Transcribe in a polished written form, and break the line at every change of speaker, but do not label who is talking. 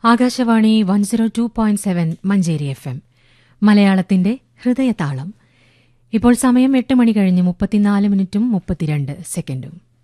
Akashvani 102.7 Manjeri FM മലയാളത്തിന്റെ ഹൃദയതാളം. ഇപ്പോൾ സമയം 8 മണി കഴിഞ്ഞ് 34 മിനിറ്റും 32 സെക്കൻഡും.